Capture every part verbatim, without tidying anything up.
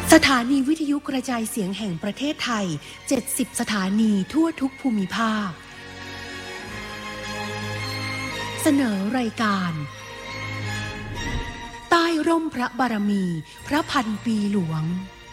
สถานีวิทยุกระจายเสียงแห่งประเทศไทยเจ็ดสิบสถานีทั่วทุกภูมิภาคเสนอรายการใต้ร่มพระบารมีพระพันปีหลวง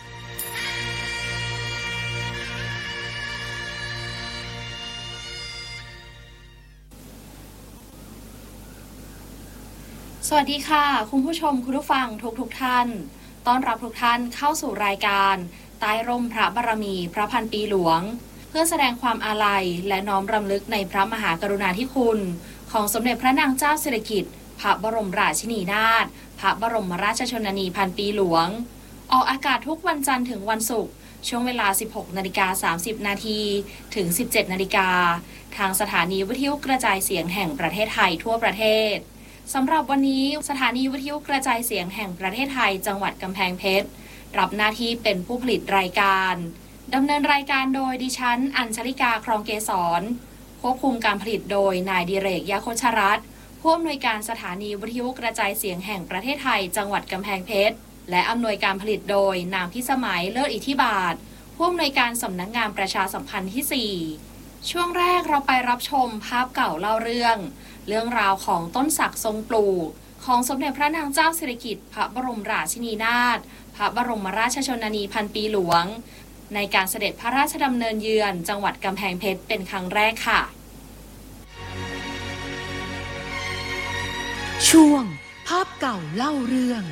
สวัสดีค่ะคุณผู้ชมคุณผู้ฟังทุกทุกท่านต้อนรับทุกท่านเข้าสู่รายการใต้ร่มพระบารมีพระพันปีหลวงเพื่อแสดงความอาลัยและน้อมรำลึกในพระมหากรุณาธิคุณของสมเด็จพระนางเจ้าสิริกิติ์พระบรมราชินีนาถพระบรมราชชนนีพันปีหลวงออกอากาศทุกวันจันทร์ถึงวันศุกร์ช่วงเวลา สิบหกนาฬิกาสามสิบนาทีถึง สิบเจ็ดนาฬิกาทางสถานีวิทยุกระจายเสียงแห่งประเทศไทยทั่วประเทศสำหรับวันนี้สถานีวิทยุกระจายเสียงแห่งประเทศไทยจังหวัดกำแพงเพชรรับหน้าที่เป็นผู้ผลิตรายการดำเนินรายการโดยดิฉันอัญชลิกาครองเกษรควบคุมการผลิตโดยนายดิเรกยะโคชรัตน์ผู้อำนวยการสถานีวิทยุกระจายเสียงแห่งประเทศไทยจังหวัดกำแพงเพชรและอำนวยการผลิตโดยนางพิสมัยเลิศอิทธิบาทผู้อำนวยการสำนักงานประชาสัมพันธ์ที่สี่ช่วงแรกเราไปรับชมภาพเก่าเล่าเรื่องเรื่องราวของต้นศักดิ์ทรงปลูกของสมเด็จพระนางเจ้าสิริกิติ์พระบรมราชินีนาถพระบรมราชชนนีพันปีหลวงในการเสด็จพระราชดำเนินเยือนจังหวัดกำแพงเพชรเป็นครั้งแรกค่ะช่วงภาพเก่าเล่าเรื่อง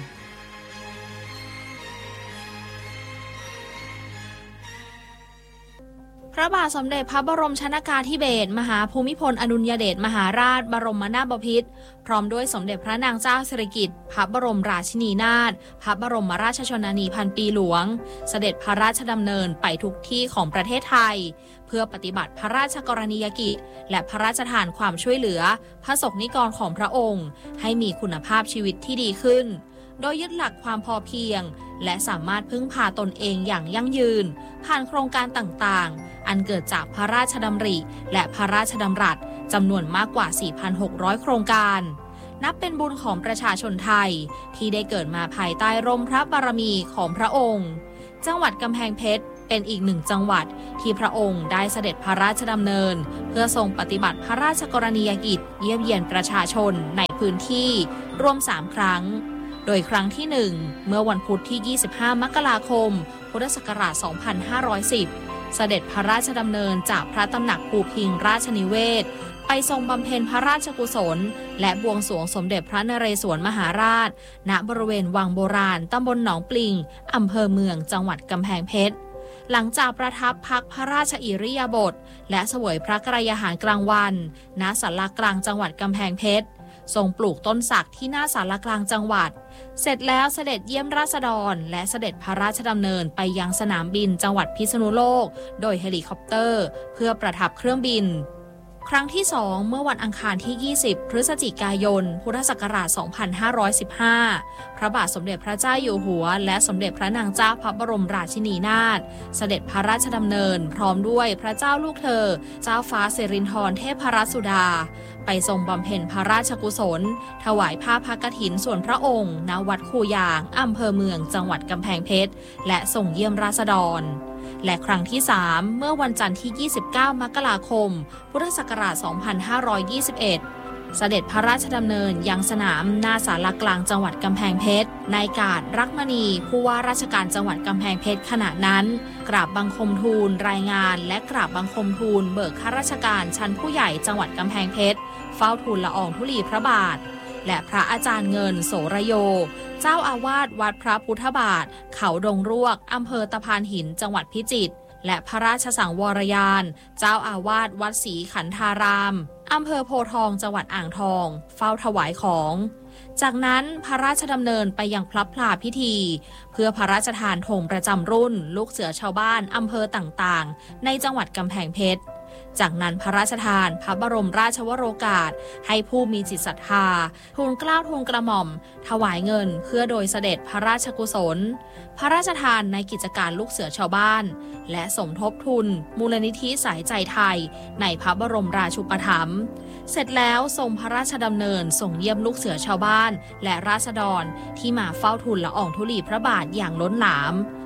พระบาทสมเด็จพระบรมชนกาธิเบศรมหาภูมิพลอดุลยเดชมหาราชบรมนาถบพิตรพร้อมด้วยสมเด็จพระนางเจ้าสิริกิติ์พระบรมราชินีนาถพระบรมราชชนนีพันปีหลวงเสด็จพระราชดำเนินไปทุกที่ของประเทศไทยเพื่อปฏิบัติพระราชกรณียกิจและพระราชทานความช่วยเหลือพระสงฆ์นิกรของพระองค์ให้มีคุณภาพชีวิตที่ดีขึ้นโดยยึดหลักความพอเพียงและสามารถพึ่งพาตนเองอย่างยั่งยืนผ่านโครงการต่างๆอันเกิดจากพระราชดำริและพระราชดำรัสจำนวนมากกว่า สี่พันหกร้อย โครงการนับเป็นบุญของประชาชนไทยที่ได้เกิดมาภายใต้ร่มพระบารมีของพระองค์จังหวัดกำแพงเพชรเป็นอีกหนึ่งจังหวัดที่พระองค์ได้เสด็จพระราชดำเนินเพื่อทรงปฏิบัติพระราชกรณียกิจเยี่ยมเยียนประชาชนในพื้นที่รวมสามครั้งโดยครั้งที่หนึ่งเมื่อวันพุธที่ยี่สิบห้ามกราคมพุทธศักราชสองพันห้าร้อยสิบเสด็จพระราชดำเนินจากพระตำหนักภูพิงราชนิเวศไปทรงบำเพ็ญพระราชกุศลและบวงสรวงสมเด็จพระนเรศวรมหาราชณบริเวณวังโบราณตำบลหนองปลิงอำเภอเมืองจังหวัดกำแพงเพชรหลังจากประทับพักพระราชอิริยาบถและเสวยพระกรายอาหารกลางวันณศาลากลางจังหวัดกำแพงเพชรทรงปลูกต้นศักดิ์ที่หน้าศาลากลางจังหวัดเสร็จแล้วเสด็จเยี่ยมราษฎรและเสด็จพระราชดำเนินไปยังสนามบินจังหวัดพิษณุโลกโดยเฮลิคอปเตอร์เพื่อประทับเครื่องบินครั้งที่สองเมื่อวันอังคารที่ยี่สิบพฤศจิกายนพุทธศักราชสองพันห้าร้อยสิบห้าพระบาทสมเด็จพระเจ้าอยู่หัวและสมเด็จพระนางเจ้าพระบรมราชินีนาถเสด็จพระราชดำเนินพร้อมด้วยพระเจ้าลูกเธอเจ้าฟ้าสิรินธรเทพรัตนสุดาไปทรงบำเพ็ญพระราชกุศลถวายผ้าพระกฐินส่วนพระองค์ณวัดคูยางอำเภอเมืองจังหวัดกำแพงเพชรและส่งเยี่ยมราษฎรและครั้งที่สามเมื่อวันจันทร์ที่ยี่สิบเก้ามกราคมพุทธศักราชสองพันห้าร้อยยี่สิบเอ็ดเสด็จพระราชดำเนินยังสนามหน้าศาลากลางจังหวัดกำแพงเพชรนายกาจรักมณีผู้ว่าราชการจังหวัดกำแพงเพชรขณะนั้นกราบบังคมทูลรายงานและกราบบังคมทูลเบิกข้าราชการชั้นผู้ใหญ่จังหวัดกำแพงเพชรเฝ้าทูลละอองธุลีพระบาทและพระอาจารย์เงินโสระโยเจ้าอาวาสวัดพระพุทธบาทเขาดงรวกอำเภอตะพานหินจังหวัดพิจิตรและพระราชสังวรยานเจ้าอาวาสวัดศรีขันธารามอำเภอโพธิ์ทองจังหวัดอ่างทองเฝ้าถวายของจากนั้นพระราชดำเนินไปยังพระพลาพิธีเพื่อพระราชทานธงประจำรุ่นลูกเสือชาวบ้านอำเภอต่างๆในจังหวัดกำแพงเพชรจากนั้นพระราชทานพระบรมราชวโรกาสให้ผู้มีจิตศรัทธาทูลเกล้าทูลกระหม่อมถวายเงินเพื่อโดยเสด็จพระราชกุศลพระราชทานในกิจการลูกเสือชาวบ้านและสมทบทุนมูลนิธิสายใจไทยในพระบรมราชูปถัมภ์เสร็จแล้วทรงพระราชดำเนินส่งเยี่ยมลูกเสือชาวบ้านและราษฎรที่มาเฝ้าทูลละอองธุลีพระบาทอย่างล้นหลาม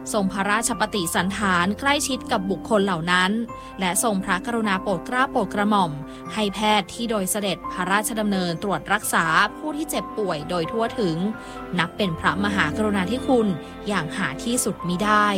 ทรงพระราชปฏิสันถานใกล้ชิดกับบุคคลเหล่านั้นและทรงพระกรุณาโปรดเกล้าโปรดกระหม่อมให้แพทย์ที่โดยเสด็จพระราชดำเนินตรวจรักษาผู้ที่เจ็บป่วยโดยทั่วถึงนับเป็นพระมหากรุณาธิคุณอย่างหาที่สุดมิได้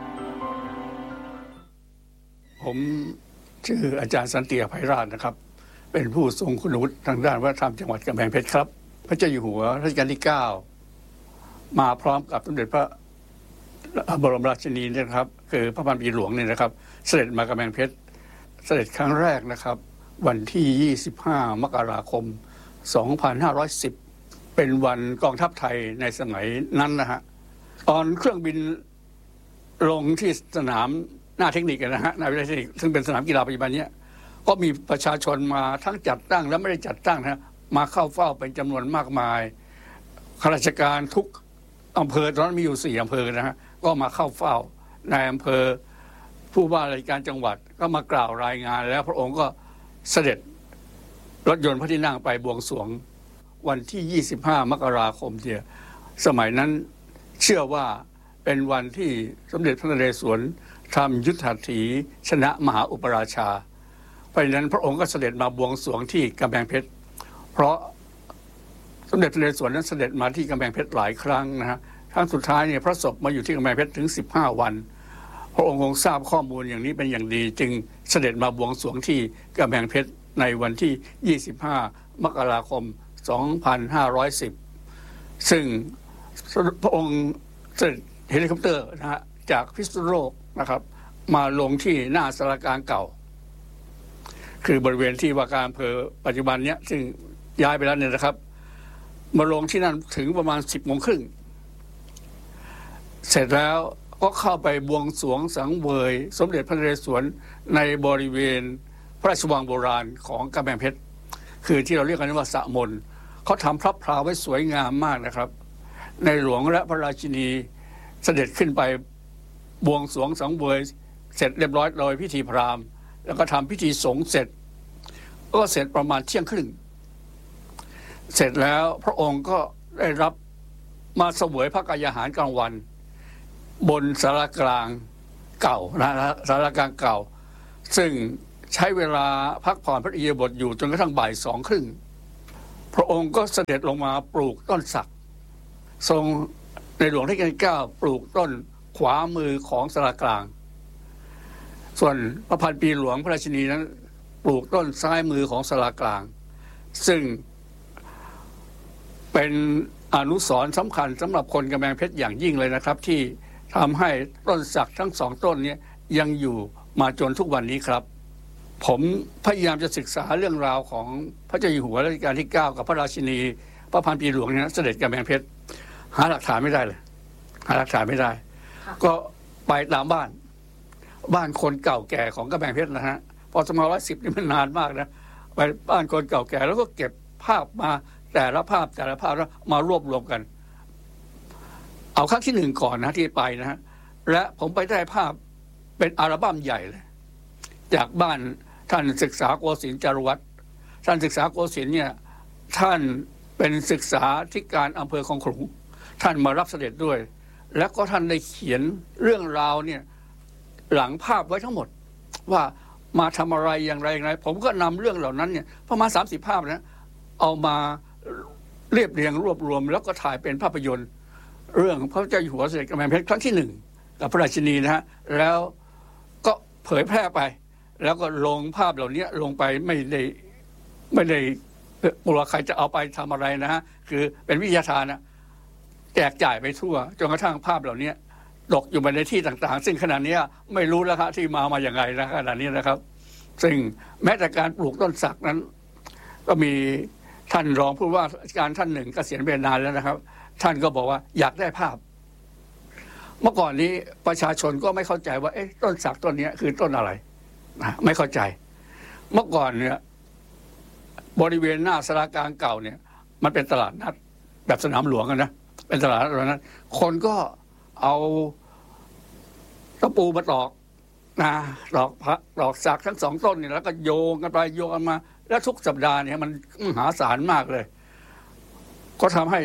ผมชื่ออาจารย์สันติอภัยราชนะครับเป็นผู้ทรงคุณวุฒิทางด้านวัฒนธรรมจังหวัดกำแพงเพชรครับพระเจ้าอยู่หัวรัชกาลที่เก้ามาพร้อมกับสมเด็จพระบรมราชินีนะครับคือพระพันปีหลวงเนี่ยนะครับเสด็จมากำแพงเพชรเสด็จครั้งแรกนะครับวันที่ยี่สิบห้ามกราคมสองพันห้าร้อยสิบเป็นวันกองทัพไทยในสมัยนั้นนะฮะตอนเครื่องบินลงที่สนามหน้าเทคนิคนะฮะหน้าวิทยาลัยเทคนิคซึ่งเป็นสนามกีฬาปัจจุบันนี้ก็มีประชาชนมาทั้งจัดตั้งและไม่ได้จัดตั้งนะมาเข้าเฝ้าเป็นจำนวนมากมายข้าราชการทุกอำเภอตอนนั้นมีอยู่สี่อำเภอนะฮะก็มาเข้าเฝ้าในอำเภอผู้ว่าราชการจังหวัดก็มากล่าวรายงานแล้วพระองค์ก็เสด็จรถยนต์พระที่นั่งไปบวงสรวงวันที่ยี่สิบห้ามกราคมเดียสมัยนั้นเชื่อว่าเป็นวันที่สมเด็จพระนเรศวรทำยุทธหัตถีชนะมหาอุปราชาเพราะฉะนั้นพระองค์ก็เสด็จมาบวงสรวงที่กำแพงเพชรเพราะสมเด็จพระนเรศวรนั้นเสด็จมาที่กำแพงเพชรหลายครั้งนะฮะครั้งสุดท้ายเนี่ยพระศพมาอยู่ที่กำแพงเพชรถึงสิบห้าวันพระองค์คงทราบข้อมูลอย่างนี้เป็นอย่างดีจึงเสด็จมาบวงสรวงที่กำแพงเพชรในวันที่ยี่สิบห้ามกราคมสองพันห้าร้อยสิบซึ่งพระองค์เสด็จเฮลิคอปเตอร์นะฮะจากพิษณุโลกนะครับมาลงที่หน้าสารกลางเก่าคือบริเวณที่ว่าการอำเภอปัจจุบันเนี้ยซึ่งย้ายไปแล้วเนี่ยนะครับมาลงที่นั่นถึงประมาณสิบโมงครึ่งเสร็จแล้วก็เข้าไปบวงสรวงสังเวยสมเด็จพระนเรศวรในบริเวณพระราชวังโบราณของกำแพงเพชรคือที่เราเรียกกันว่าสะมนเขาทำพระพลาไว้สวยงามมากนะครับในหลวงและพระราชินีเสด็จขึ้นไปบวงสรวงสังเวยเสร็จเรียบร้อยโดยพิธีพราหมณ์แล้วก็ทำพิธีสงฆ์เสร็จก็เสร็จประมาณเที่ยงครึ่งเสร็จแล้วพระองค์ก็ได้รับมาเสวยพระกายอาหารกลางวันบนศาลากลางเก่านะศาลากลางเก่าซึ่งใช้เวลาพักผ่อนพระอิริยาบถอยู่จนกระทั่งบ่ายสองครึ่งพระองค์ก็เสด็จลงมาปลูกต้นสักทรงในหลวงรัชกาลที่เก้าปลูกต้นขวามือของศาลากลางส่วนพระพันปีหลวงพระราชินีนั้นปลูกต้นซ้ายมือของศาลากลางซึ่งเป็นอนุสรณ์สำคัญสำหรับคนกำแพงเพชรอย่างยิ่งเลยนะครับที่ทำให้ต้นสักทั้งสองต้นนี้ยังอยู่มาจนทุกวันนี้ครับผมพยายามจะศึกษาเรื่องราวของพระเจ้าอยู่หัวรัชกาลที่เก้ากับพระราชินีพระพันปีหลวงเนี่ยเสด็จกำแพงเพชรหาหลักฐานไม่ได้เลยหาหลักฐานไม่ได้ก็ไปตามบ้านบ้านคนเก่าแก่ของกำแพงเพชรนะฮะพอสมัยร้อยสิบนี่มันนานมากนะไปบ้านคนเก่าแก่แล้วก็เก็บภาพมาแต่ละภาพแต่ละภาพแล้วมารวบรวมกันเอาครั้งที่หนึ่งก่อนนะที่ไปนะฮะและผมไปได้ภาพเป็นอัลบั้มใหญ่เลยจากบ้านท่านศึกษาโกสินทร์จารุวัฒน์ท่านศึกษาโกสินทร์เนี่ยท่านเป็นศึกษาธิการอำเภอคลองขลุงท่านมารับเสด็จด้วยแล้วก็ท่านได้เขียนเรื่องราวเนี่ยหลังภาพไว้ทั้งหมดว่ามาทำอะไรอย่างไรอย่างไรผมก็นำเรื่องเหล่านั้นเนี่ยประมาณสามสิบภาพนะเอามาเรียบเรียงรวบรวมแล้วก็ถ่ายเป็นภาพยนตร์เรื่องพระเจ้าอยู่หัวเสด็จกำแพงเพชรครั้งที่หนึ่งกับพระราชินีนะฮะแล้วก็เผยแพร่ไปแล้วก็ลงภาพเหล่านี้ลงไปไม่ได้ไม่ได้กลัวใครจะเอาไปทำอะไรนะฮะคือเป็นวิทยาทานนะแจกจ่ายไปทั่วจนกระทั่งภาพเหล่านี้ตกอยู่ในที่ต่างๆซึ่งขณะนี้ไม่รู้แล้วครับที่มามาอย่างไรนะขณะนี้นะครับซึ่งแม้แต่การปลูกต้นสักนั้นก็มีท่านรองผู้ว่าราชการท่านหนึ่งเกษียณไปนานแล้วนะครับท่านก็บอกว่าอยากได้ภาพเมื่อก่อนนี้ประชาชนก็ไม่เข้าใจว่าเอ๊ะต้นสักต้นนี้คือต้นอะไรนะไม่เข้าใจเมื่อก่อนเนี่ยบริเวณหน้าศาลากลางเก่าเนี่ยมันเป็นตลาดนัดแบบสนามหลวงกันนะเป็นตลาดนัดนั้นคนก็เอาตะปูมาตอกนะตอกพระตอกสักทั้งสองต้นเนี่ยแล้วก็โยงกันไปโยงกันมาแล้วทุกสัปดาห์เนี่ยมันมหาศาลมากเลยก็ทำให้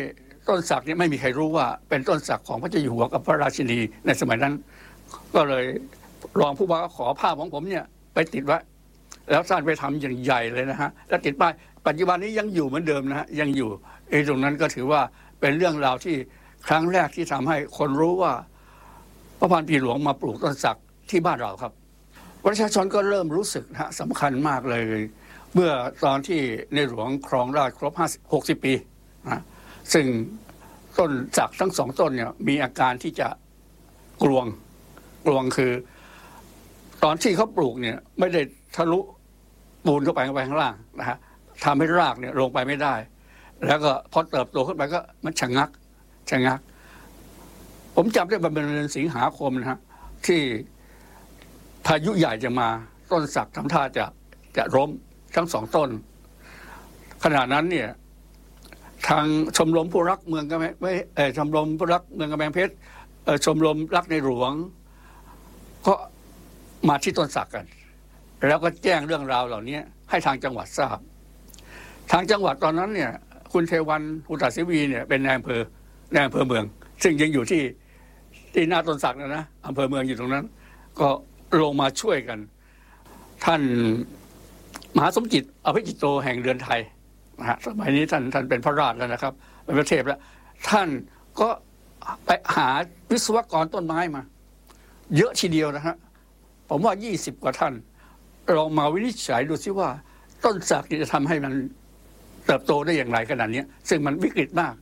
ต้นสักเนี่ยไม่มีใครรู้ว่าเป็นต้นสักของพระเจ้าอยู่หัวกับพระราชินีในสมัยนั้นก็เลยรองผู้ว่าขอภาพของผมเนี่ยไปติดไว้แล้วท่านไปทำอย่างใหญ่เลยนะฮะแล้วติดป้ายปัจจุบันนี้ยังอยู่เหมือนเดิมนะฮะยังอยู่ไอ้ตรงนั้นก็ถือว่าเป็นเรื่องราวที่ครั้งแรกที่ทำให้คนรู้ว่าพระพันปีหลวงมาปลูกต้นสักที่บ้านเราครับประชาชนก็เริ่มรู้สึกนะฮะสำคัญมากเลยเมื่อตอนที่ในหลวงครองราชย์ครบห้าสิบ หกสิบปีนะซึ่งต้นสักทั้งสองต้นเนี่ยมีอาการที่จะกลวงกลวงคือตอนที่เขาปลูกเนี่ยไม่ได้ทะลุปูนเข้าไปข้างล่างนะฮะทำให้รากเนี่ยลงไปไม่ได้แล้วก็พอเติบโตขึ้นไปก็มันชะงักชะงักผมจำได้ว่าเป็นเดือนสิงหาคมนะฮะที่พายุใหญ่จะมาต้นสักทำท่าจะจะล้มทั้งสองต้นขณะนั้นเนี่ยทางชมรมผู้รักเมืองกำแพงไม่เออชมรมผู้รักเมืองกำแพงเพชรเออชมรมรักในหลวงก็มาที่ต้นสักกันแล้วก็แจ้งเรื่องราวเหล่านี้ให้ทางจังหวัดทราบทางจังหวัดตอนนั้นเนี่ยคุณเทวันอุตตศิวีเนี่ยเป็นนายอำเภอนายอำเภอเมืองซึ่งยังอยู่ที่ที่หน้าต้นสักนะนะอำเภอเมืองอยู่ตรงนั้นก็ลงมาช่วยกันท่านมหาสมจิตอภิจิตโตแห่งเรือนไทยนะฮะสมัยนี้ท่านท่านเป็นพระราชแล้วนะครับเป็นพระเทพแล้วท่านก็ไปหาวิศวกรต้นไม้มาเยอะทีเดียวนะฮะผมว่ายี่สิบกว่าท่านลองมาวินิจฉัยดูซิว่าต้นสักจะทำให้มันเติบโตได้อย่างไรขนาดนี้ซึ่งมันวิกฤตมาก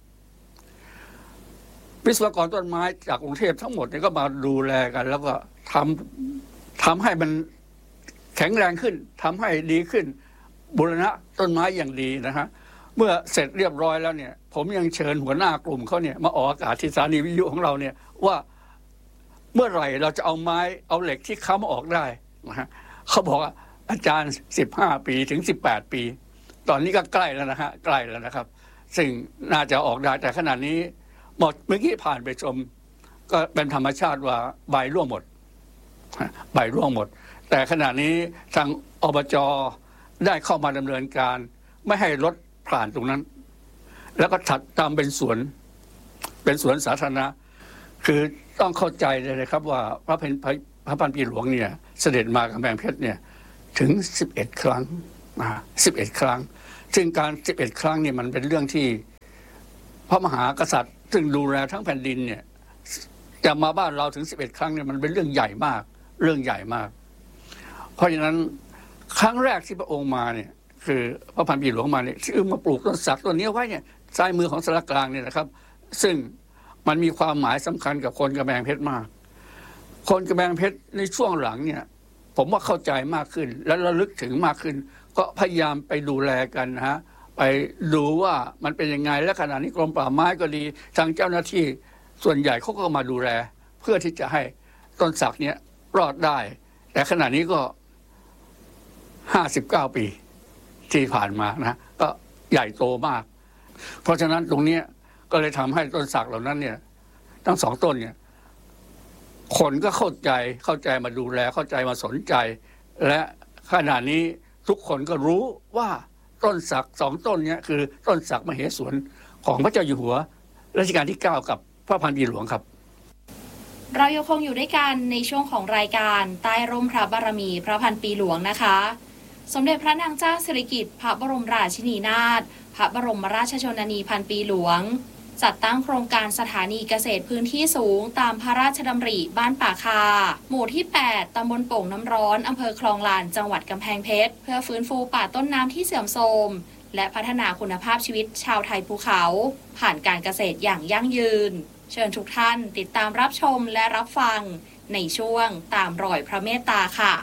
วิศวกรต้นไม้จากกรุงเทพทั้งหมดเนี่ยก็มาดูแลกันแล้วก็ทำทำให้มันแข็งแรงขึ้นทำให้ดีขึ้นบูรณะต้นไม้อย่างดีนะฮะเมื่อเสร็จเรียบร้อยแล้วเนี่ยผมยังเชิญหัวหน้ากลุ่มเขาเนี่ยมาออกอากาศที่สถานีวิทยุของเราเนี่ยว่าเมื่อไหร่เราจะเอาไม้เอาเหล็กที่ค้ำออกได้นะฮะเขาบอกว่าอาจารย์สิบห้าปีถึงสิบแปดปีตอนนี้ก็ใกล้แล้วนะฮะใกล้แล้วนะครับซึ่งน่าจะออกได้แต่ขณะนี้หมดเมื่อกี้ผ่านไปชมก็เป็นธรรมชาติว่าใบร่วงหมดใบร่วงหมดแต่ขณะนี้ทางอบจ.ได้เข้ามาดำเนินการไม่ให้รถผ่านตรงนั้นแล้วก็ถัดตามเป็นสวนเป็นสวนสาธารณะคือต้องเข้าใจเลยนะครับว่าพระเพนพระพันปีหลวงเนี่ยเสด็จมากำแพงเพชรเนี่ยถึงสิบเอ็ดครั้งนะสิบเอ็ดครั้งซึ่งการสิบเอ็ดครั้งเนี่ยมันเป็นเรื่องที่พระมหากษัตริย์ซึ่งดูแลทั้งแผ่นดินเนี่ยจะมาบ้านเราถึงสิบเอ็ดครั้งเนี่ยมันเป็นเรื่องใหญ่มากเรื่องใหญ่มากเพราะฉะนั้นครั้งแรกที่พระองค์มาเนี่ยคือพระพันปีหลวงมาเนี่ยชื่อมาปลูกต้นสักต้นนี้ไว้เนี่ยซ้ายมือของสารกลางเนี่ยนะครับซึ่งมันมีความหมายสำคัญกับคนกำแพงเพชรมากคนกำแพงเพชรในช่วงหลังเนี่ยผมว่าเข้าใจมากขึ้นและระลึกถึงมากขึ้นก็พยายามไปดูแลกันนะฮะไปดูว่ามันเป็นยังไงและขณะนี้กรมป่าไม้ก็ดีทางเจ้าหน้าที่ส่วนใหญ่เขาก็มาดูแลเพื่อที่จะให้ต้นสักเนี่ยรอดได้แต่ขณะนี้ก็ห้าสิบเก้าปีที่ผ่านมานะก็ใหญ่โตมากเพราะฉะนั้นตรงนี้ก็เลยทำให้ต้นสักเหล่านั้นเนี่ยทั้งสองต้นเนี่ยคนก็เข้าใจเข้าใจมาดูแลเข้าใจมาสนใจและขณะนี้ทุกคนก็รู้ว่าต้นสักสองต้นนี้คือต้นสักมเหสวนของพระเจ้าอยู่หัวรัชกาลที่เก้ากับพระพันปีหลวงครับเรายังคงอยู่ด้วยกันในช่วงของรายการใต้ร่มพระบารมีพระพันปีหลวงนะคะสมเด็จพระนางเจ้าสิริกิติ์พระบรมราชินีนาถพระบรมราชชนนีพันปีหลวงจัดตั้งโครงการสถานีเกษตรพื้นที่สูงตามพระราชดำริบ้านป่าคาหมู่ที่แปดตำบลโป่งน้ำร้อนอำเภอคลองลานจังหวัดกำแพงเพชรเพื่อฟื้นฟูป่าต้นน้ำที่เสื่อมโทรมและพัฒนาคุณภาพชีวิตชาวไทยภูเขาผ่านการเกษตรอย่างยั่งยืนเชิญทุกท่านติดตามรับชมและรับฟังในช่วงตามรอยพระเมตตาค่ะ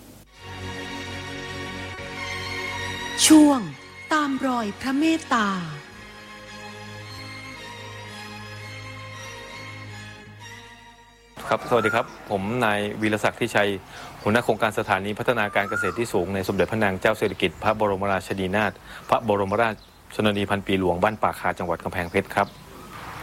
ช่วงตามรอยพระเมตตาครับสวัสดีครับผมนายวีรศักดิ์ที่ชัยหัวหน้าโครงการสถานีพัฒนาการเกษตรที่สูงในสมเด็จพระนางเจ้าสิริกิติ์พระบรมราชินีนาถพระบรมราชชนนีพันปีหลวงบ้านป่าคาจังหวัดกำแพงเพชรครับ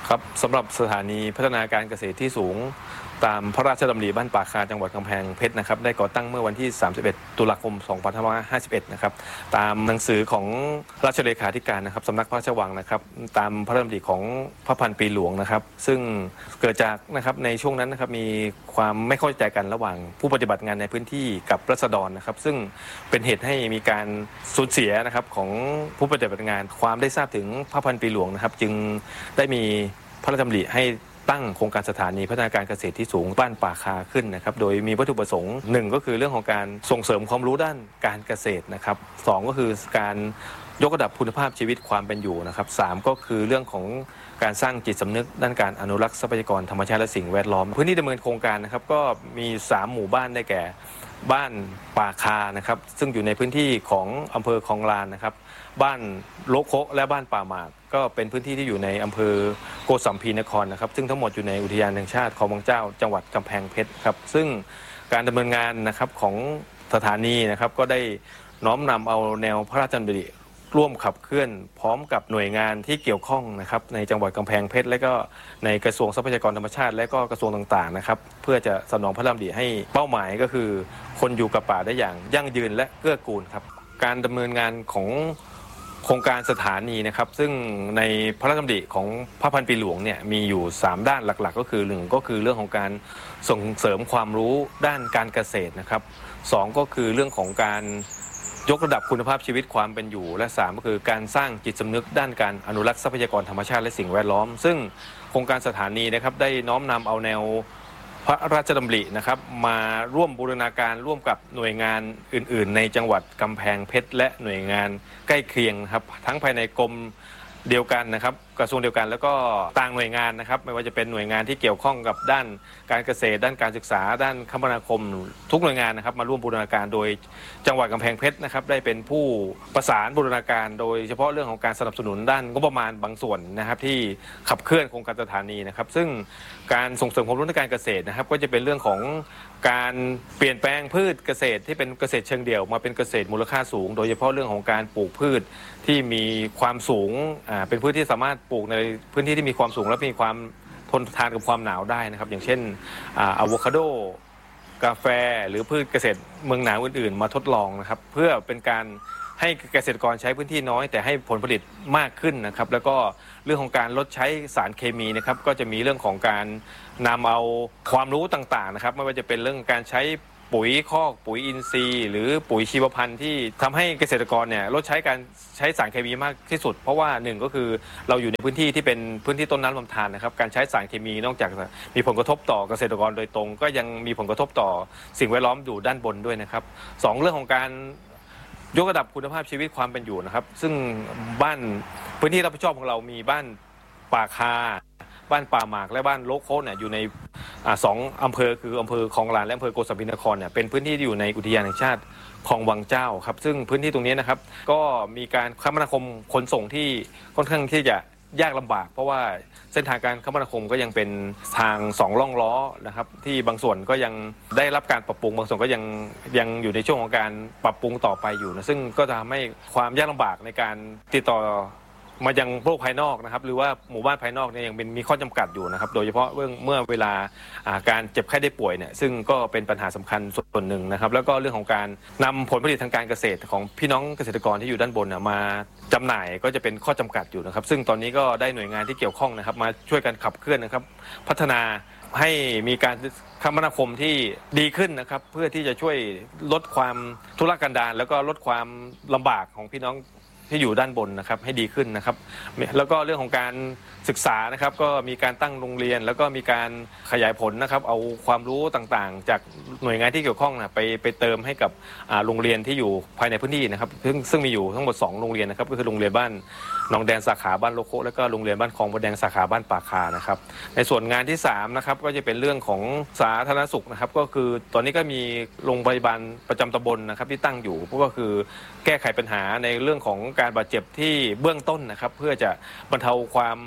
ครับสำหรับสถานีพัฒนาการเกษตรที่สูงตามพระราชดำริบ้านป่าคาจังหวัดกำแพงเพชรนะครับได้ก่อตั้งเมื่อวันที่สามสิบเอ็ดตุลาคมสองพันห้าร้อยห้าสิบเอ็ดนะครับตามหนังสือของราชเลขาธิการนะครับสำนักพระราชวังนะครับตามพระราชดำริของพระพันปีหลวงนะครับซึ่งเกิดจากนะครับในช่วงนั้นนะครับมีความไม่เข้าใจกันระหว่างผู้ปฏิบัติงานในพื้นที่กับราษฎรนะครับซึ่งเป็นเหตุให้มีการสูญเสียนะครับของผู้ปฏิบัติงานความได้ทราบถึงพระพันปีหลวงนะครับจึงได้มีพระราชดำริให้ตั้งโครงการสถานีพัฒนาการเกษตรที่สูงบ้านป่าคาขึ้นนะครับโดยมีวัตถุประสงค์หนึ่งก็คือเรื่องของการส่งเสริมความรู้ด้านการเกษตรนะครับสองก็คือการยกระดับคุณภาพชีวิตความเป็นอยู่นะครับสามก็คือเรื่องของการสร้างจิตสำนึกด้านการอนุรักษ์ทรัพยากรธรรมชาติและสิ่งแวดล้อมพื้นที่ดำเนินโครงการนะครับก็มีสามหมู่บ้านได้แก่บ้านป่าคานะครับซึ่งอยู่ในพื้นที่ของอำเภอคลองลานนะครับบ้านโลโคและบ้านป่าหมากก็เป็นพื้นที่ที่อยู่ในอำเภอโกสัมพีนครนะครับซึ่งทั้งหมดอยู่ในอุทยานแห่งชาติคลองบางเจ้าจังหวัดกำแพงเพชรครับซึ่งการดำเนินงานนะครับของสถานีนะครับก็ได้น้อมนำเอาแนวพระราชดำริร่วมขับเคลื่อนพร้อมกับหน่วยงานที่เกี่ยวข้องนะครับในจังหวัดกำแพงเพชรและก็ในกระทรวงทรัพยากรธรรมชาติและก็กระทรวงต่างๆนะครับเพื่อจะสนองพระราชดำริให้เป้าหมายก็คือคนอยู่กับป่าได้อย่างยั่งยืนและเกื้อกูลครับการดำเนินงานของโครงการสถานีนะครับซึ่งในพระราชดำริของพระพันปีหลวงเนี่ยมีอยู่สามด้านหลักๆก็คือหนึ่งก็คือเรื่องของการส่งเสริมความรู้ด้านการเกษตรนะครับสองก็คือเรื่องของการยกระดับคุณภาพชีวิตความเป็นอยู่และสามก็คือการสร้างจิตสำนึกด้านการอนุรักษ์ทรัพยากรธรรมชาติและสิ่งแวดล้อมซึ่งโครงการสถานีนะครับได้น้อมนำเอาแนวพระราชดำรินะครับมาร่วมบูรณาการร่วมกับหน่วยงานอื่นๆในจังหวัดกำแพงเพชรและหน่วยงานใกล้เคียงครับทั้งภายในกรมเดียวกันนะครับกระทรวงเดียวกันแล้วก็ต่างหน่วยงานนะครับไม่ว่าจะเป็นหน่วยงานที่เกี่ยวข้องกับด้านการเกษตรด้านการศึกษาด้านคมนาคมทุกหน่วยงานนะครับมาร่วมบูรณาการโดยจังหวัดกำแพงเพชรนะครับได้เป็นผู้ประสานบูรณาการโดยเฉพาะเรื่องของการสนับสนุนด้านงบประมาณบางส่วนนะครับที่ขับเคลื่อนโครงการสถานีนะครับซึ่งการส่งเสริมความรู้ในการเกษตรนะครับก็จะเป็นเรื่องของการเปลี่ยนแปลงพืชเกษตรที่เป็นเกษตรเชิงเดี่ยวมาเป็นเกษตรมูลค่าสูงโดยเฉพาะเรื่องของการปลูกพืชที่มีความสูงอ่าเป็นพืชที่สามารถปลูกในพื้นที่ที่มีความสูงและมีความทนทานกับความหนาวได้นะครับอย่างเช่นอ่าอะโวคาโดกาแฟหรือพืชเกษตรเมืองหนาวอื่นๆมาทดลองนะครับเพื่อเป็นการให้เกษตรกรใช้พื้นที่น้อยแต่ให้ผลผลิตมากขึ้นนะครับแล้วก็เรื่องของการลดใช้สารเคมีนะครับก็จะมีเรื่องของการนำเอาความรู้ต่างๆนะครับไม่ว่าจะเป็นเรื่องการใช้ปุ๋ยคอกปุ๋ยอินทรีย์หรือปุ๋ยชีวพันธุ์ที่ทำให้เกษตรกรเนี่ยลดใช้การใช้สารเคมีมากที่สุดเพราะว่าหนึ่งก็คือเราอยู่ในพื้นที่ที่เป็นพื้นที่ต้นน้ำลำธารนะครับการใช้สารเคมีนอกจากมีผลกระทบต่อเกษตรกรโดยตรงก็ยังมีผลกระทบต่อสิ่งแวดล้อมอยู่ด้านบนด้วยนะครับสองเรื่องของการยกระดับคุณภาพชีวิตความเป็นอยู่นะครับซึ่งบ้านพื้นที่รับผิดชอบของเรามีบ้านป่าคาบ้านป่าหมากและบ้านโลโคเนี่ยอยู่ในอ่าสองอำเภอคืออำเภอคลองลานและอำเภอโกสัมพีนครเนี่ยเป็นพื้นที่ที่อยู่ในอุทยานแห่งชาติคลองวังเจ้าครับซึ่งพื้นที่ตรงนี้นะครับก็มีการคมนาคมขนส่งที่ค่อนข้างที่จะยากลำบากเพราะว่าเส้นทางการคมนาคมก็ยังเป็นทางสองล่องล้อนะครับที่บางส่วนก็ยังได้รับการปรับปรุงบางส่วนก็ยังยังอยู่ในช่วงของการปรับปรุงต่อไปอยู่นะซึ่งก็จะทำให้ความยากลำบากในการติดต่อมายังโลกภายนอกนะครับหรือว่าหมู่บ้านภายนอกเนี่ยยังเป็นมีข้อจำกัดอยู่นะครับโดยเฉพาะเมื่อเมื่อเวลาการเจ็บไข้ได้ป่วยเนี่ยซึ่งก็เป็นปัญหาสำคัญส่วนหนึ่งนะครับแล้วก็เรื่องของการนำผลผลิตทางการเกษตรของพี่น้องเกษตรกรที่อยู่ด้านบนมาจำหน่ายก็จะเป็นข้อจำกัดอยู่นะครับซึ่งตอนนี้ก็ได้หน่วยงานที่เกี่ยวข้องนะครับมาช่วยกันขับเคลื่อนนะครับพัฒนาให้มีการคมนาคมที่ดีขึ้นนะครับเพื่อที่จะช่วยลดความทุรกันดารแล้วก็ลดความลำบากของพี่น้องที่อยู่ด้านบนนะครับให้ดีขึ้นนะครับแล้วก็เรื่องของการศึกษานะครับก็มีการตั้งโรงเรียนแล้วก็มีการขยายผลนะครับเอาความรู้ต่างๆจากหน่วยงานที่เกี่ยวข้องนะไปไปเติมให้กับโรงเรียนที่อยู่ภายในพื้นที่นะครับซึ่งซึ่งมีอยู่ทั้งหมดสองโรงเรียนนะครับก็คือโรงเรียนบ้านหนองแดงสาขาบ้านโลโคแล้วก็โรงเรียนบ้านคลองบัวแดงสาขาบ้านป่าคานะครับในส่วนงานที่สามนะครับก็จะเป็นเรื่องของสาธารณสุขนะครับก็คือตอนนี้ก็มีโรงพยาบาลประจำตำบลนะครับที่ตั้งอยู่ก็คือแก้ไขปัญหาในเรื่องของการบาดเจ็บที่เบื้องต้นนะครับเพื่อจะบรรเทาความ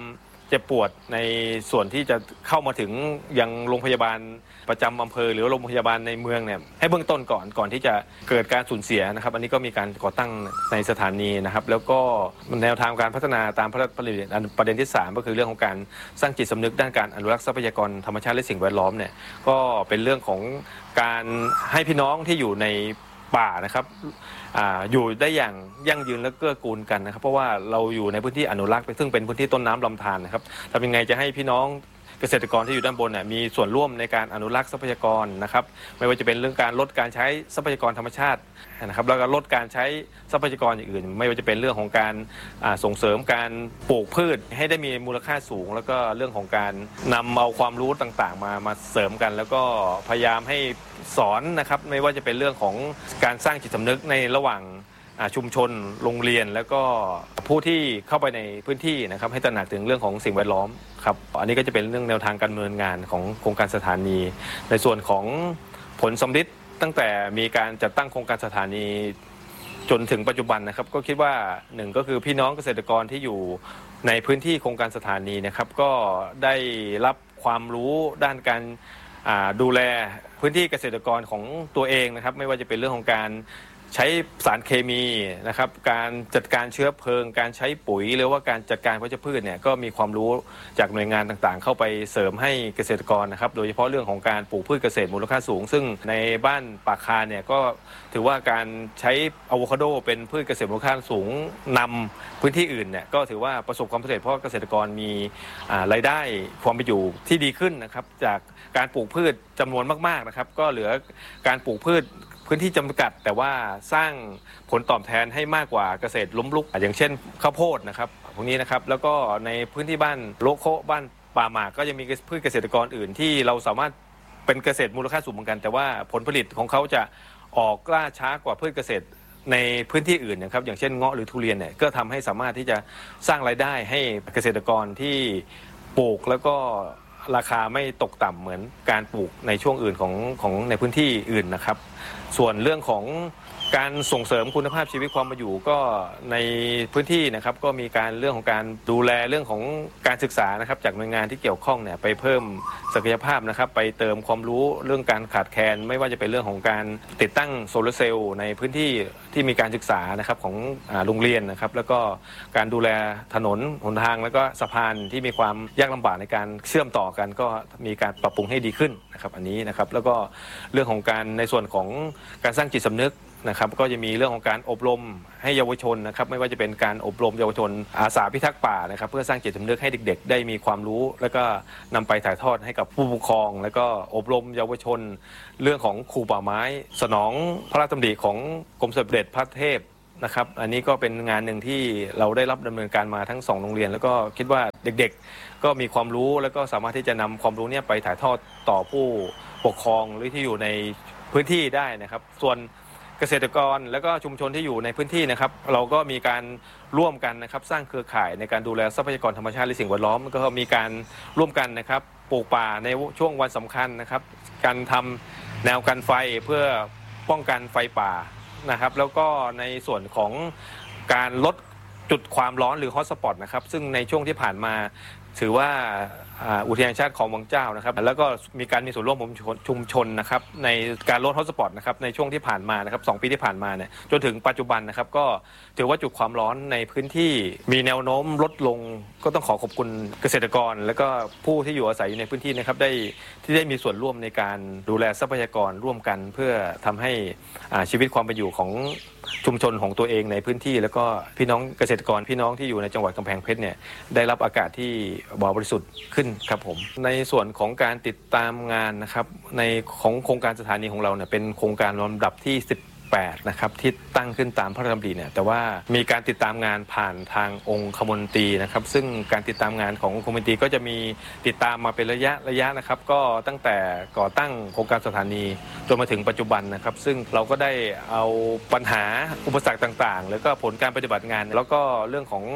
เจ็บปวดในส่วนที่จะเข้ามาถึงยังโรงพยาบาลประจำอำเภอหรือโรงพยาบาลในเมืองเนี่ยให้เบื้องต้นก่อนก่อนที่จะเกิดการสูญเสียนะครับอันนี้ก็มีการก่อตั้งในสถานีนะครับแล้วก็แนวทางการพัฒนาตามพระราชดำริประเด็นที่สามก็คือเรื่องของการสร้างจิตสำนึกด้านการอนุรักษ์ทรัพยากรธรรมชาติและสิ่งแวดล้อมเนี่ยก็เป็นเรื่องของการให้พี่น้องที่อยู่ในป่านะครับ อ, อยู่ได้อย่างยั่งยืนและเกื้อกูลกันนะครับเพราะว่าเราอยู่ในพื้นที่อนุรักษ์ซึ่งเป็นพื้นที่ต้นน้ำลำธารนะครับทำยังไงจะให้พี่น้องเกษตรกรที่อยู่ด้านบนเนี่ยมีส่วนร่วมในการอนุรักษ์ทรัพยากรนะครับไม่ว่าจะเป็นเรื่องการลดการใช้ทรัพยากรธรรมชาตินะครับแล้วก็ลดการใช้ทรัพยากรอย่างอื่นไม่ว่าจะเป็นเรื่องของการส่งเสริมการปลูกพืชให้ได้มีมูลค่าสูงแล้วก็เรื่องของการนำเอาความรู้ต่างๆมามาเสริมกันแล้วก็พยายามให้สอนนะครับไม่ว่าจะเป็นเรื่องของการสร้างจิตสำนึกในระหว่างชุมชนโรงเรียนแล้วก็ผู้ที่เข้าไปในพื้นที่นะครับให้ตระหนักถึงเรื่องของสิ่งแวดล้อมครับอันนี้ก็จะเป็นเรื่องแนวทางการดำเนินงานของโครงการสถานีในส่วนของผลสำลิดตั้งแต่มีการจัดตั้งโครงการสถานีจนถึงปัจจุบันนะครับก็คิดว่าหนึ่งก็คือพี่น้องเกษตรกรที่อยู่ในพื้นที่โครงการสถานีนะครับก็ได้รับความรู้ด้านการดูแลพื้นที่เกษตรกรของตัวเองนะครับไม่ว่าจะเป็นเรื่องของการใช้สารเคมีนะครับการจัดการเชื้อเพลิงการใช้ปุ๋ยหรือว่าการจัดการวัชพืชเนี่ยก็มีความรู้จากหน่วยงานต่างๆเข้าไปเสริมให้เกษตรกรนะครับโดยเฉพาะเรื่องของการปลูกพืชเกษตรมูลค่าสูงซึ่งในบ้านปากคาเนี่ยก็ถือว่าการใช้อะโวคาโดเป็นพืชเกษตรมูลค่าสูงนำพื้นที่อื่นเนี่ยก็ถือว่าประสบความสำเร็จเพราะเกษตรกรมีรายได้ความเป็นอยู่ที่ดีขึ้นนะครับจากการปลูกพืชจำนวนมากๆนะครับก็เหลือการปลูกพืชพื้นที่จำกัดแต่ว่าสร้างผลตอบแทนให้มากกว่าเกษตรล้มลุกอย่างเช่นข้าวโพดนะครับพวกนี้นะครับแล้วก็ในพื้นที่บ้านโลโคบ้านป่าหมากก็ยังมีพืชเกษตรกรอื่นที่เราสามารถเป็นเกษตรมูลค่าสูงเหมือนกันแต่ว่าผลผลิตของเขาจะออกล่าช้ากว่าพืชเกษตรในพื้นที่อื่นนะครับอย่างเช่นเงาะหรือทุเรียนเนี่ยก็ทำให้สามารถที่จะสร้างรายได้ให้เกษตรกรที่ปลูกแล้วก็ราคาไม่ตกต่ำเหมือนการปลูกในช่วงอื่นของของในพื้นที่อื่นนะครับส่วนเรื่องของการส่งเสริมคุณภาพชีวิตความเป็นอยู่ก็ในพื้นที่นะครับก็มีการเรื่องของการดูแลเรื่องของการศึกษานะครับจากหน่วยงานที่เกี่ยวข้องเนี่ยไปเพิ่มศักยภาพนะครับไปเติมความรู้เรื่องการขาดแคลนไม่ว่าจะเป็นเรื่องของการติดตั้งโซลาร์เซลล์ในพื้นที่ที่มีการศึกษานะครับของโรงเรียนนะครับแล้วก็การดูแลถนนหนทางแล้วก็สะพานที่มีความยากลำบากในการเชื่อมต่อกันก็มีการปรับปรุงให้ดีขึ้นนะครับอันนี้นะครับแล้วก็เรื่องของการในส่วนของการสร้างจิตสำนึกนะครับก็จะมีเรื่องของการอบรมให้เยาวชนนะครับไม่ว่าจะเป็นการอบรมเยาวชนอาสาพิทักษ์ป่านะครับเพื่อสร้างจิตสำนึกให้เด็กๆได้มีความรู้แล้วก็นำไปถ่ายทอดให้กับผู้ปกครองแล้วก็อบรมเยาวชนเรื่องของครูป่าไม้สนองพระราชดำริของกรมสมเด็จพระเทพนะครับอันนี้ก็เป็นงานหนึ่งที่เราได้รับดำเนินการมาทั้งสองโรงเรียนแล้วก็คิดว่าเด็กๆก็มีความรู้แล้วก็สามารถที่จะนำความรู้นี้ไปถ่ายทอดต่อผู้ปกครองหรือที่อยู่ในพื้นที่ได้นะครับส่วนเกษตรกรและก็ชุมชนที่อยู่ในพื้นที่นะครับเราก็มีการร่วมกันนะครับสร้างเครือข่ายในการดูแลทรัพยากรธรรมชาติและสิ่งแวดล้อมก็มีการร่วมกันนะครับปลูกป่าในช่วงวันสำคัญนะครับการทำแนวกันไฟเพื่อป้องกันไฟป่านะครับแล้วก็ในส่วนของการลดจุดความร้อนหรือฮอตสปอตนะครับซึ่งในช่วงที่ผ่านมาถือว่าอุทยานชาติของวังเจ้านะครับแล้วก็มีการมีส่วนร่วมของชุมชนนะครับในการลดฮอตสปอตนะครับในช่วงที่ผ่านมานะครับสองปีที่ผ่านมาเนี่ยจนถึงปัจจุบันนะครับก็ถือว่าจุดความร้อนในพื้นที่มีแนวโน้มลดลงก็ต้องขอขอบคุณเกษตรกรและก็ผู้ที่อยู่อาศัยอยู่ในพื้นที่นะครับได้ที่ได้มีส่วนร่วมในการดูแลทรัพยากรร่วมกันเพื่อทำให้ชีวิตความเป็นอยู่ของชุมชนของตัวเองในพื้นที่แล้วก็พี่น้องเกษตรกรพี่น้องที่อยู่ในจังหวัดกำแพงเพชรเนี่ยได้รับอากาศที่บริสุทธิ์ขึ้นครับผมในส่วนของการติดตามงานนะครับในของโครงการสถานีของเราเนี่ยเป็นโครงการลำดับที่สิบแปดนะครับที่ตั้งขึ้นตามพระราชดำริเนี่ยแต่ว่ามีการติดตามงานผ่านทางองค์คมนตรีนะครับซึ่งการติดตามงานขององค์คมนตรีก็จะมีติดตามมาเป็นระยะระยะนะครับก็ตั้งแต่ก่อตั้งโครงการสถานีจนมาถึงปัจจุบันนะครับซึ่งเราก็ได้เอาปัญหาอุปสรรคต่างๆแล้วก็ผลการปฏิบัติงานแล้วก็เรื่องของ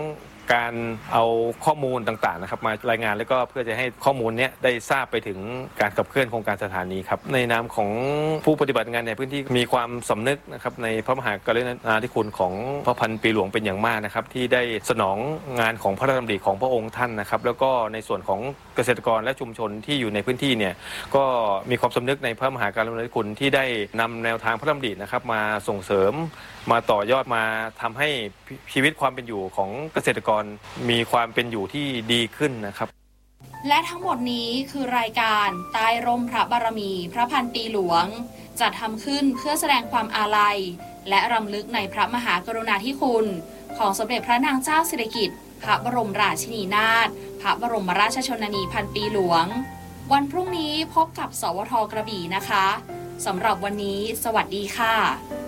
การเอาข้อมูลต่างๆนะครับมารายงานแล้วก็เพื่อจะให้ข้อมูลนี้ได้ทราบไปถึงการขับเคลื่อนโครงการสถานีครับในนามของผู้ปฏิบัติงานในพื้นที่มีความสำนึกนะครับในพระมหากรุณาธิคุณของพระพันปีหลวงเป็นอย่างมากนะครับที่ได้สนองงานของพระราชดำริของพระองค์ท่านนะครับแล้วก็ในส่วนของเกษตรกรและชุมชนที่อยู่ในพื้นที่เนี่ยก็มีความสำนึกในพระมหากรุณาธิคุณที่ได้นำแนวทางพระราชดำรินะครับมาส่งเสริมมาต่อยอดมาทำให้ชีวิตความเป็นอยู่ของเกษตรกรมีความเป็นอยู่ที่ดีขึ้นนะครับและทั้งหมดนี้คือรายการใต้ร่มพระบารมีพระพันปีหลวงจัดทำขึ้นเพื่อแสดงความอาลัยและรำลึกในพระมหากรุณาธิคุณของสมเด็จพระนางเจ้าสิริกิติ์พระบรมราชินีนาถพระบรมราชชนนีพันปีหลวงวันพรุ่งนี้พบกับสวทกระบี่นะคะสำหรับวันนี้สวัสดีค่ะ